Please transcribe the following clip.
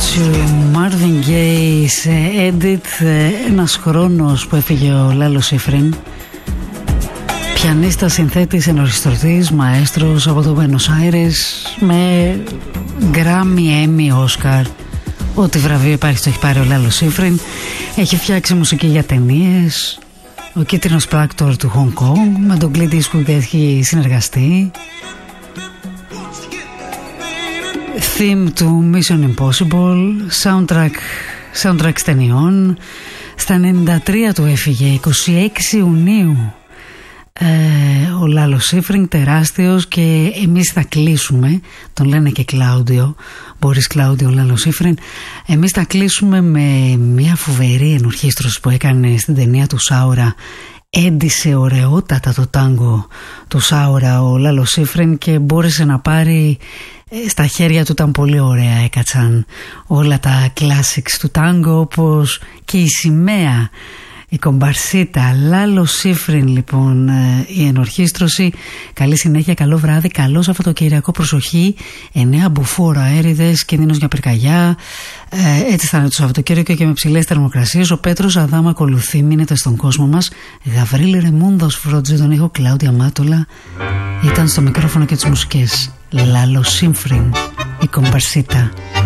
Marvin Gaye σε edit, ένας χρόνος που έφυγε ο Λάλο Σίφριν, πιανίστας, συνθέτης, ενορχιστρωτής, μαέστρος από το Buenos Aires, με Grammy, Emmy, Oscar, ό,τι βραβείο υπάρχει το έχει πάρει ο Λάλο Σίφριν. Έχει φτιάξει μουσική για ταινίες, ο κίτρινος πράκτορ του Hong Kong, με τον Clint Eastwood έχει συνεργαστεί, theme του Mission Impossible, soundtrack ταινιών. Στα 93 του έφυγε, 26 Ιουνίου, ο Λάλο Σίφριν, τεράστιος, και εμείς θα κλείσουμε, τον λένε και Κλάουντιο, Μπόρις Κλάουντιο Λάλο Σίφριν, εμείς θα κλείσουμε με μια φοβερή ενορχήστρωση που έκανε στην ταινία του Σάουρα. Έντισε ωραιότατα το τάγκο του Σάουρα ο Λάλο Σίφριν και μπόρεσε να πάρει στα χέρια του, ήταν πολύ ωραία, έκατσαν όλα τα classics του τάγκο, όπως και η σημαία, η κομπαρσίτα. Λάλο Σίφριν λοιπόν, η ενορχήστρωση. Καλή συνέχεια, καλό βράδυ, καλό Σαββατοκυριακό, προσοχή, 9 μπουφόρο αέριδες, κίνδυνος για πυρκαγιά, έτσι θα είναι το Σαββατοκύριακο και με ψηλές θερμοκρασίες. Ο Πέτρος Αδάμα ακολουθεί, μείνετε στον κόσμο μας. Γαβρίλη Ρεμούντος φρόντιζε τον ήχο, Κλάουδια Μάτολα ήταν στο μικρόφωνο και τις μουσικές. Λάλο Σίφριν, η κομπαρσίτα.